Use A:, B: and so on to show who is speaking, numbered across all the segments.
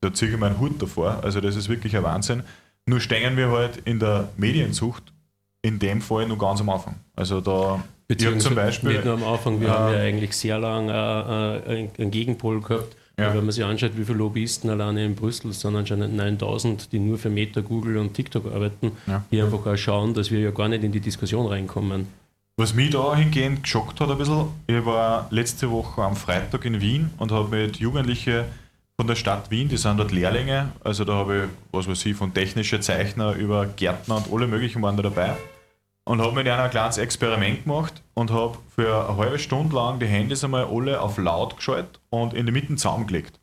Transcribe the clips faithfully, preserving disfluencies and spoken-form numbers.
A: da ziehe ich meinen Hut davor. Also das ist wirklich ein Wahnsinn. Nur stehen wir halt in der Mediensucht in dem Fall nur ganz am Anfang. Also da
B: Beziehungsweise
A: zum Beispiel,
B: nicht nur am Anfang, wir
A: äh,
B: haben ja eigentlich sehr lange äh, äh, einen Gegenpol gehabt.
A: Ja.
B: Wenn man sich anschaut, wie viele Lobbyisten alleine in Brüssel sind, anscheinend neuntausend, die nur für Meta, Google und TikTok arbeiten,
A: Ja.
B: die einfach auch schauen, dass wir ja gar nicht in die Diskussion reinkommen.
A: Was mich da hingehend geschockt hat ein bisschen, ich war letzte Woche am Freitag in Wien und habe mit Jugendlichen von der Stadt Wien, die sind dort Lehrlinge, also da habe ich, was weiß ich, von technischen Zeichner über Gärtner und alle möglichen waren da dabei und habe mit ihnen ein kleines Experiment gemacht und habe für eine halbe Stunde lang die Handys einmal alle auf laut geschaltet und in die Mitte zusammengelegt.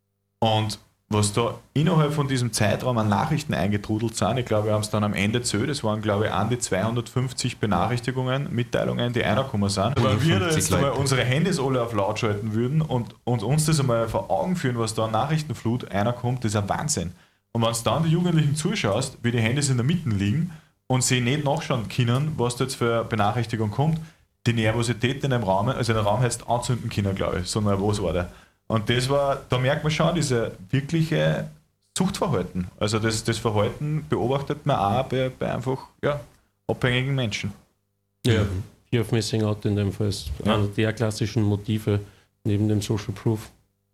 A: Und was da innerhalb von diesem Zeitraum an Nachrichten eingetrudelt sind, ich glaube, wir haben es dann am Ende gezählt, es waren, glaube ich, an die zweihundertfünfzig Benachrichtigungen, Mitteilungen, die reingekommen sind. Wenn wir da jetzt einmal unsere Handys alle auf laut schalten würden und, und uns das einmal vor Augen führen, was da an Nachrichtenflut reinkommt, das ist ein Wahnsinn. Und wenn du dann die Jugendlichen zuschaust, wie die Handys in der Mitte liegen und sie nicht nachschauen können, was da jetzt für Benachrichtigung kommt, die Nervosität in einem Raum, also den Raum hättest anzünden können, glaube ich, so nervos war der. Und das war, da merkt man schon diese wirkliche Suchtverhalten. Also das, das Verhalten beobachtet man auch bei, bei einfach ja, abhängigen Menschen.
B: Ja, Fear of Missing Out in dem Fall ist ja. einer der klassischen Motive neben dem Social Proof.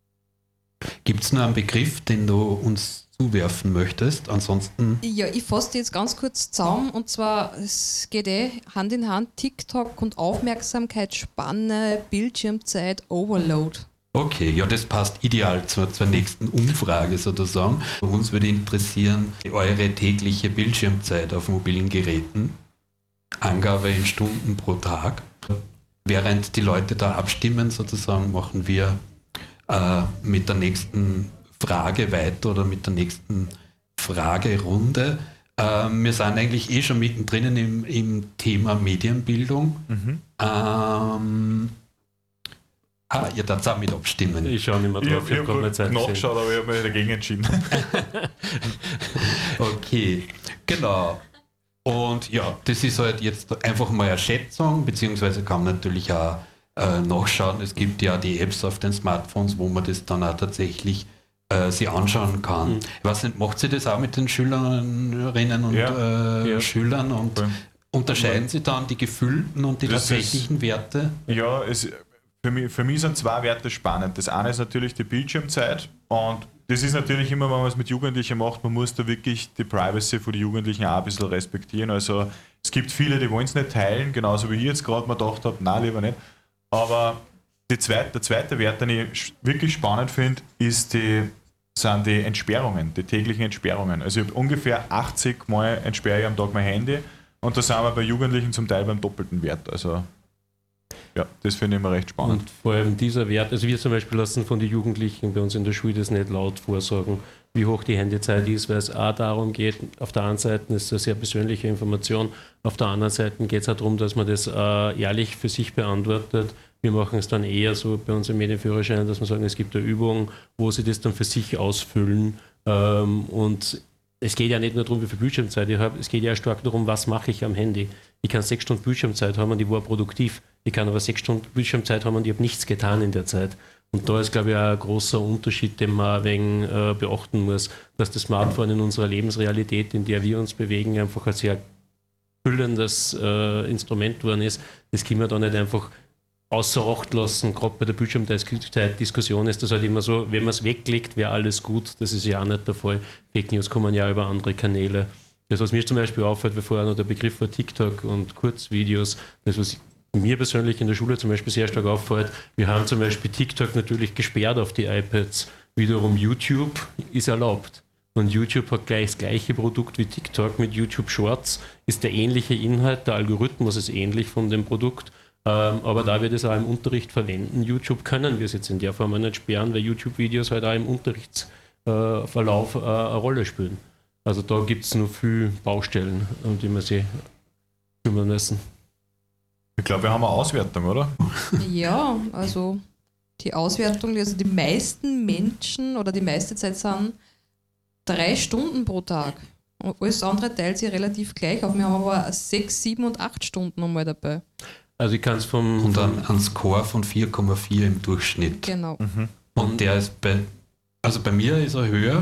C: Gibt es noch einen Begriff, den du uns zuwerfen möchtest? Ansonsten.
D: Ja, ich fasse die jetzt ganz kurz zusammen und zwar, es geht eh Hand in Hand, TikTok und Aufmerksamkeitsspanne, Bildschirmzeit, Overload.
C: Okay, ja, das passt ideal zur, zur nächsten Umfrage sozusagen. Uns würde interessieren, eure tägliche Bildschirmzeit auf mobilen Geräten, Angabe in Stunden pro Tag. Während die Leute da abstimmen sozusagen, machen wir äh, mit der nächsten Frage weiter oder mit der nächsten Fragerunde. Äh, wir sind eigentlich eh schon mittendrin im, im Thema Medienbildung. Mhm. Ähm, Ah, ihr darf auch mit abstimmen.
B: Ich schaue nicht mehr drauf,
A: ich, ich habe hab nachgeschaut, aber ich habe mich dagegen entschieden.
C: Okay, genau. Und ja, das ist halt jetzt einfach mal eine Schätzung, beziehungsweise kann man natürlich auch äh, nachschauen. Es gibt ja die Apps auf den Smartphones, wo man das dann auch tatsächlich äh, sich anschauen kann. Mhm. Ich weiß nicht, macht sie das auch mit den Schülerinnen und ja. Äh, ja. Schülern und ja. unterscheiden sie dann die gefühlten und die das tatsächlichen ist, Werte?
A: Ja, es Für mich, für mich sind zwei Werte spannend. Das eine ist natürlich die Bildschirmzeit und das ist natürlich immer, wenn man es mit Jugendlichen macht, man muss da wirklich die Privacy von den Jugendlichen auch ein bisschen respektieren. Also es gibt viele, die wollen es nicht teilen, genauso wie ich jetzt gerade mir gedacht habe, nein, lieber nicht. Aber die zweite, der zweite Wert, den ich wirklich spannend finde, ist die, sind die Entsperrungen, die täglichen Entsperrungen. Also ich habe ungefähr achtzig Mal entsperre ich am Tag mein Handy und da sind wir bei Jugendlichen zum Teil beim doppelten Wert. Also ja, das finde ich immer recht spannend.
B: Und vor allem dieser Wert, also wir zum Beispiel lassen von den Jugendlichen bei uns in der Schule das nicht laut vorsagen, wie hoch die Handyzeit ist, weil es auch darum geht, auf der einen Seite ist es eine sehr persönliche Information, auf der anderen Seite geht es auch darum, dass man das äh, ehrlich für sich beantwortet. Wir machen es dann eher so bei uns im Medienführerschein, dass wir sagen, es gibt eine Übung, wo sie das dann für sich ausfüllen ähm, und es geht ja nicht nur darum, wie viel Bildschirmzeit ich habe, es geht ja stark darum, was mache ich am Handy. Ich kann sechs Stunden Bildschirmzeit haben und ich war produktiv. Ich kann aber sechs Stunden Bildschirmzeit haben und ich habe nichts getan in der Zeit. Und da ist, glaube ich, auch ein großer Unterschied, den man ein wenig äh, beachten muss, dass das Smartphone in unserer Lebensrealität, in der wir uns bewegen, einfach ein sehr füllendes äh, Instrument geworden ist. Das können wir da nicht einfach außer Acht lassen. Gerade bei der Bildschirmzeit-Diskussion ist das halt immer so, wenn man es weglegt, wäre alles gut. Das ist ja auch nicht der Fall. Fake News kommen ja über andere Kanäle. Das, was mir zum Beispiel auffällt, wie vorher noch der Begriff war TikTok und Kurzvideos, das, was mir persönlich in der Schule zum Beispiel sehr stark auffällt, wir haben zum Beispiel TikTok natürlich gesperrt auf die iPads. Wiederum YouTube ist erlaubt. Und YouTube hat gleich das gleiche Produkt wie TikTok mit YouTube Shorts, ist der ähnliche Inhalt, der Algorithmus ist ähnlich von dem Produkt, ähm, aber da wir das auch im Unterricht verwenden, YouTube können wir es jetzt in der Form nicht sperren, weil YouTube-Videos halt auch im Unterrichtsverlauf äh, eine Rolle spielen. Also da gibt es noch viele Baustellen, um die wir sich kümmern müssen.
A: Ich glaube, wir haben eine Auswertung, oder?
D: Ja, also die Auswertung, also die meisten Menschen oder die meiste Zeit sind drei Stunden pro Tag. Und alles andere teilt sich relativ gleich auf. Wir haben aber sechs, sieben und acht Stunden einmal dabei.
B: Also ich kann es vom...
C: Und dann einen Score von vier Komma vier im Durchschnitt.
D: Genau.
C: Mhm. Und der ist bei... Also bei mir ist er höher,